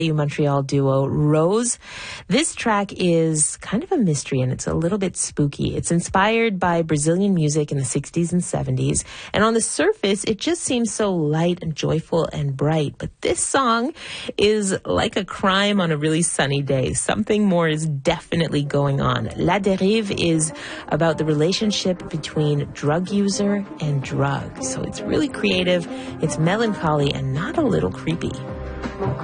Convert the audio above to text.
Montreal duo Rose. This track is kind of a mystery and it's a little bit spooky. It's inspired by Brazilian music in the 60s and 70s. And on the surface, it just seems so light and joyful and bright. But this song is like a crime on a really sunny day. Something more is definitely going on. La Dérive is about the relationship between drug user and drug. So it's really creative, it's melancholy, and not a little creepy.